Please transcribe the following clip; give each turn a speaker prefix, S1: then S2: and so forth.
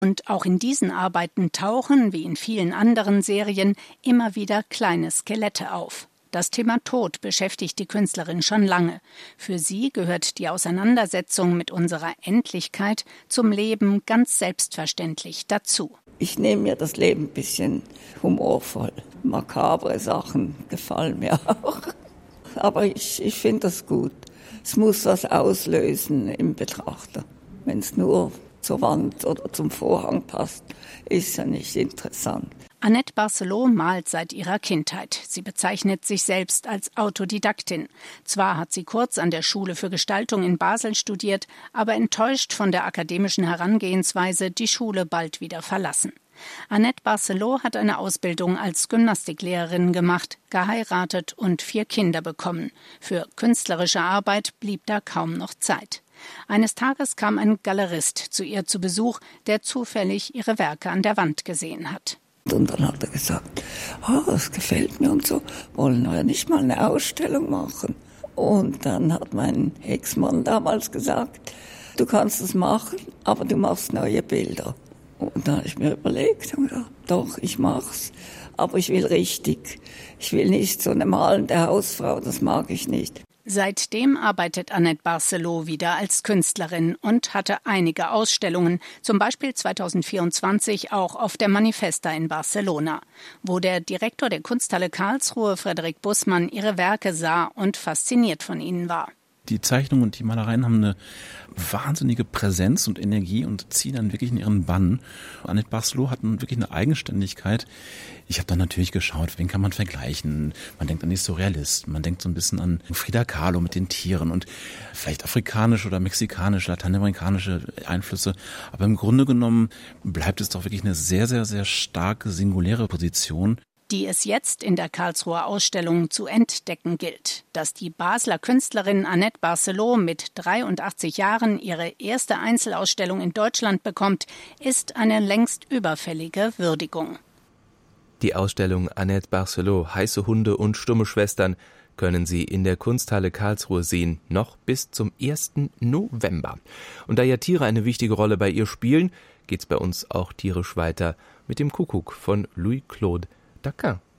S1: Und auch in diesen Arbeiten tauchen, wie in vielen anderen Serien, immer wieder kleine Skelette auf. Das Thema Tod beschäftigt die Künstlerin schon lange. Für sie gehört die Auseinandersetzung mit unserer Endlichkeit zum Leben ganz selbstverständlich dazu.
S2: Ich nehme mir das Leben ein bisschen humorvoll. Makabre Sachen gefallen mir auch. Aber ich finde das gut. Es muss was auslösen im Betrachter. Wenn es nur zur Wand oder zum Vorhang passt, ist ja nicht interessant.
S1: Annette Barcelot malt seit ihrer Kindheit. Sie bezeichnet sich selbst als Autodidaktin. Zwar hat sie kurz an der Schule für Gestaltung in Basel studiert, aber enttäuscht von der akademischen Herangehensweise die Schule bald wieder verlassen. Annette Barcelot hat eine Ausbildung als Gymnastiklehrerin gemacht, geheiratet und 4 Kinder bekommen. Für künstlerische Arbeit blieb da kaum noch Zeit. Eines Tages kam ein Galerist zu ihr zu Besuch, der zufällig ihre Werke an der Wand gesehen hat.
S2: Und dann hat er gesagt, das gefällt mir und so, wollen wir nicht mal eine Ausstellung machen? Und dann hat mein Ex-Mann damals gesagt, du kannst es machen, aber du machst neue Bilder. Und dann habe ich mir überlegt, doch, ich mach's, aber ich will richtig. Ich will nicht so eine malende Hausfrau, das mag ich nicht.
S1: Seitdem arbeitet Annette Barcelot wieder als Künstlerin und hatte einige Ausstellungen, zum Beispiel 2024 auch auf der Manifesta in Barcelona, wo der Direktor der Kunsthalle Karlsruhe, Frederik Bussmann, ihre Werke sah und fasziniert von ihnen war.
S3: Die Zeichnungen und die Malereien haben eine wahnsinnige Präsenz und Energie und ziehen dann wirklich in ihren Bann. Annette Barcelot hat wirklich eine Eigenständigkeit. Ich habe dann natürlich geschaut, wen kann man vergleichen. Man denkt an die Surrealisten, man denkt so ein bisschen an Frida Kahlo mit den Tieren und vielleicht afrikanische oder mexikanische, lateinamerikanische Einflüsse. Aber im Grunde genommen bleibt es doch wirklich eine sehr, sehr, sehr starke, singuläre Position,
S1: die es jetzt in der Karlsruher Ausstellung zu entdecken gilt. Dass die Basler Künstlerin Annette Barcelot mit 83 Jahren ihre erste Einzelausstellung in Deutschland bekommt, ist eine längst überfällige Würdigung.
S4: Die Ausstellung Annette Barcelot, heiße Hunde und stumme Schwestern können Sie in der Kunsthalle Karlsruhe sehen, noch bis zum 1. November. Und da ja Tiere eine wichtige Rolle bei ihr spielen, geht's bei uns auch tierisch weiter mit dem Kuckuck von Louis-Claude Daquin.